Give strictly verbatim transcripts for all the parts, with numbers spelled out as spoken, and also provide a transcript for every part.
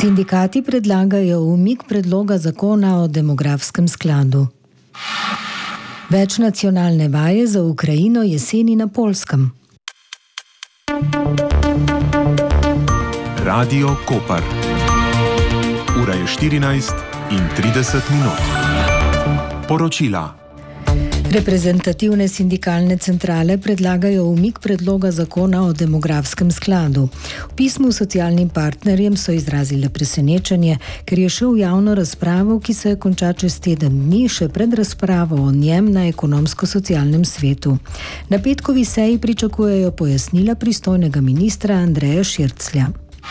Sindikati predlagajo umik predloga zakona o demografskem skladu. Večnacionalne vaje za Ukrajino jeseni na Poljskem. Radio Koper. Ura je štirinajst in trideset minut. Poročila. Reprezentativne sindikalne centrale predlagajo umik predloga zakona o demografskem skladu. V pismu socialnim partnerjem so izrazile presenečenje, ker je šel v javno razpravo, ki se konča čez teden dni, še pred razpravo o njem na ekonomsko-socialnem svetu. Na petkovi seji pričakujejo pojasnila pristojnega ministra Andreja Širclja.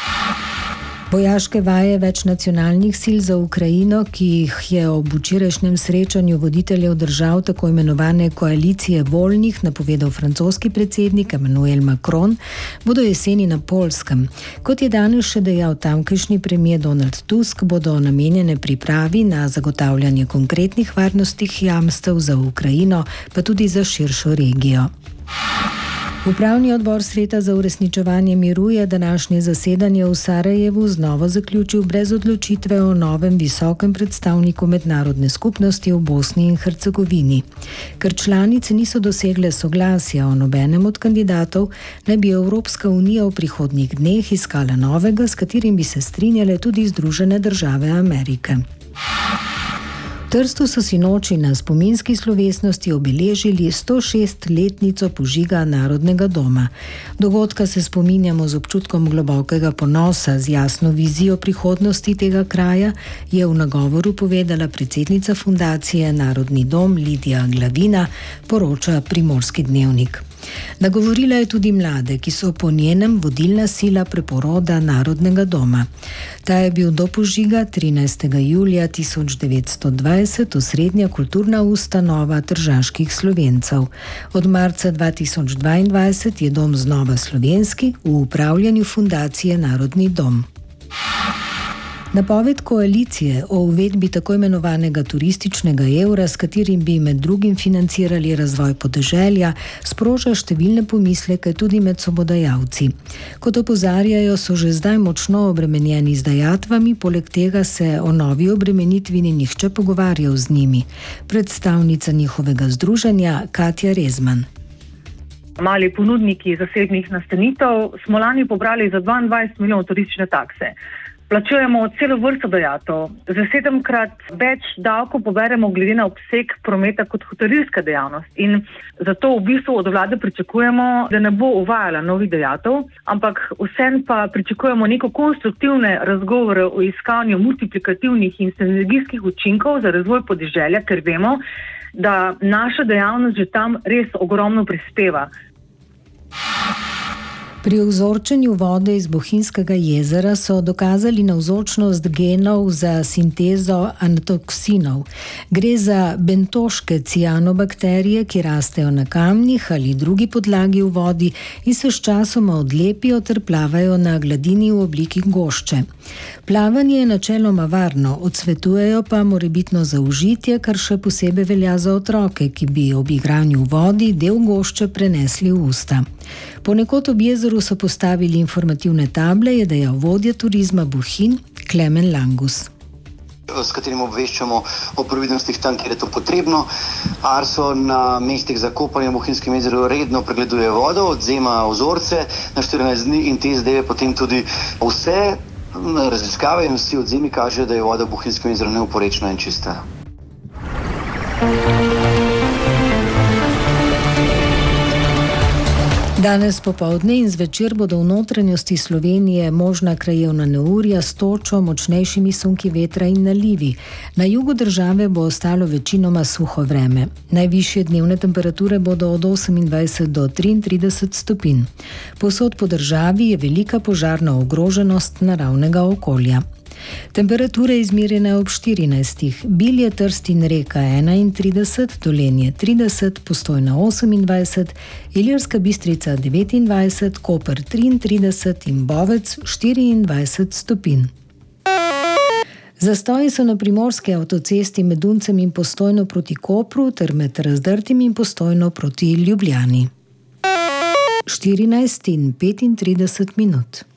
Vojaške vaje večnacionalnih sil za Ukrajino, ki jih je ob včerajšnjem srečanju voditeljev držav tako imenovane koalicije voljnih napovedal francoski predsednik Emmanuel Macron, bodo jeseni na Poljskem. Kot je danes še dejal tamkajšnji premier Donald Tusk, bodo namenjene pripravi na zagotavljanje konkretnih varnostnih jamstev za Ukrajino, pa tudi za širšo regijo. Upravni odbor Sveta za uresničevanje miru je današnje zasedanje v Sarajevu znova zaključil brez odločitve o novem visokem predstavniku mednarodne skupnosti v Bosni in Hercegovini. Ker članice niso dosegle soglasja o nobenem od kandidatov, naj bi Evropska unija v prihodnjih dneh iskala novega, s katerim bi se strinjale tudi Združene države Amerike. V Trstu so sinoči na spominski slovesnosti obeležili sto šestletnico požiga Narodnega doma. Dogodka se spominjamo z občutkom globokega ponosa, z jasno vizijo prihodnosti tega kraja, je v nagovoru povedala predsednica fundacije Narodni dom Lidija Glavina, poroča Primorski dnevnik. Nagovorila je tudi mlade, ki so po njenem vodilna sila preporoda Narodnega doma. Ta je bil do požiga trinajstega julija tisoč devetsto dvajset osrednja kulturna ustanova tržaških Slovencev. Od marca dva tisoč dvaindvajset je dom znova slovenski, v upravljanju fundacije Narodni dom. Napoved koalicije o uvedbi tako imenovanega turističnega evra, s katerim bi med drugim financirali razvoj podeželja, sproža številne pomisleke tudi med sobodajalci. Kot opozarjajo, so že zdaj močno obremenjeni z dajatvami, poleg tega se o novi obremenitvi ni nihče pogovarjal z njimi. Predstavnica njihovega združenja Katja Rezman. Mali ponudniki zasebnih nastanitev smo lani pobrali za dvaindvajset milijonov turistične takse. Plačujemo celo vrsto dajatev. Za sedemkrat več davkov poberemo glede na obseg prometa kot hotelirska dejavnost. In zato v bistvu od vlade pričakujemo, da ne bo uvajala novih dajatev, ampak vsem pa pričakujemo neko konstruktivne razgovore o iskanju multiplikativnih in sinergijskih učinkov za razvoj podeželja, ker vemo, da naša dejavnost že tam res ogromno prispeva. Pri vzorčenju vode iz Bohinjskega jezera so dokazali navzočnost genov za sintezo antoksinov. Gre za bentoške cianobakterije, ki rastejo na kamnih ali drugi podlagi v vodi in se sčasoma odlepijo ter plavajo na gladini v obliki gošče. Plavanje je načeloma varno, odsvetujejo pa morebitno zaužitje, kar še posebej velja za otroke, ki bi ob igranju v vodi del gošče prenesli v usta. Ponekod ob jezeru so postavili informativne table, je dejal vodja turizma Bohinj Klemen Langus. S katerim obveščamo o previdnostih tam, kjer je to potrebno. Arso na mestih za kopanje v Bohinjskem jezeru redno pregleduje vodo, odzema vzorce na štirinajst dni in te zdaj potem tudi vse raziskave in vsi odzemi kažejo, da je voda v Bohinjskem jezeru neoporečna in čista. Danes popoldne in zvečer bodo v notranjosti Slovenije možna krajevna neurja s točo, močnejšimi sunki vetra in nalivi. Na jugu države bo ostalo večinoma suho vreme. Najvišje dnevne temperature bodo od osemindvajset do triintrideset stopinj. Povsod po državi je velika požarna ogroženost naravnega okolja. Temperature izmerjene ob štirinajstih, Bilje, Trst in Reka enaintrideset, Dolenje trideset, Postojna osemindvajset, Ilirska Bistrica devetindvajset, Koper triintrideset in Bovec štiriindvajset stopinj. Zastoji so na primorski avtocesti med Duncem in Postojno proti Kopru ter med Razdrtim in Postojno proti Ljubljani. štirinajst in petintrideset minut.